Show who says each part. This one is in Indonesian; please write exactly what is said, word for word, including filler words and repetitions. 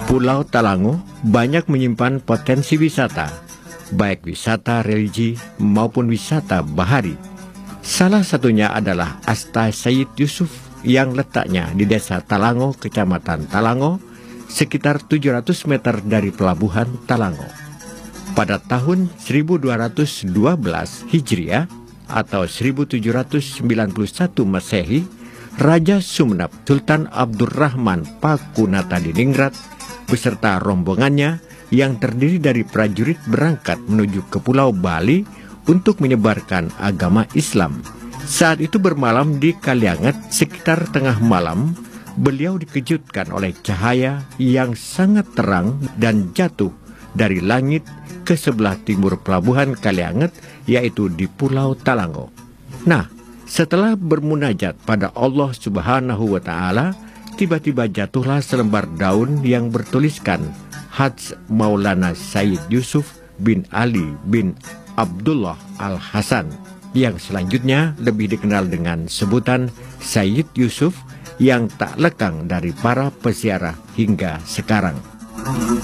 Speaker 1: Pulau Talango banyak menyimpan potensi wisata, baik wisata religi maupun wisata bahari. Salah satunya adalah Asta Sayyid Yusuf yang letaknya di desa Talango, kecamatan Talango, sekitar tujuh ratus meter dari pelabuhan Talango. Pada tahun seribu dua ratus dua belas Hijriah atau seribu tujuh ratus sembilan puluh satu Masehi, Raja Sumenep Sultan Abdurrahman Pakunata Diningrat beserta rombongannya yang terdiri dari prajurit berangkat menuju ke Pulau Bali untuk menyebarkan agama Islam. Saat itu bermalam di Kalianget sekitar tengah malam, beliau dikejutkan oleh cahaya yang sangat terang dan jatuh dari langit ke sebelah timur pelabuhan Kalianget, yaitu di Pulau Talango. Nah, setelah bermunajat pada Allah Subhanahu wa Ta'ala, tiba-tiba jatuhlah selembar daun yang bertuliskan Haj Maulana Sayyid Yusuf bin Ali bin Abdullah Al-Hasan, yang selanjutnya lebih dikenal dengan sebutan Sayyid Yusuf, yang tak lekang dari para peziarah hingga sekarang.